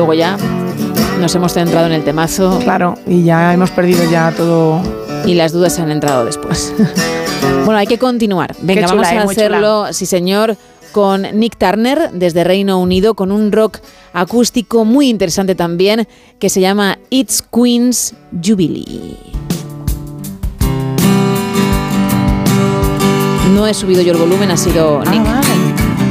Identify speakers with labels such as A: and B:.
A: luego ya nos hemos centrado en el temazo.
B: Claro, y ya hemos perdido ya todo.
A: Y las dudas han entrado después. Bueno, hay que continuar. Venga,
B: chula,
A: vamos a hacerlo, sí señor, con Nick Turner desde Reino Unido, con un rock acústico muy interesante también, que se llama It's Queen's Jubilee. No he subido yo el volumen, ha sido Nick.
B: Vale.